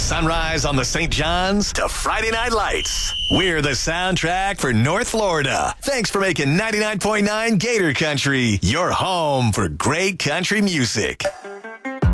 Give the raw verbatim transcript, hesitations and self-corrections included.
sunrise on the Saint Johns to Friday Night Lights, we're the soundtrack for North Florida. Thanks for making ninety-nine point nine Gator Country your home for great country music.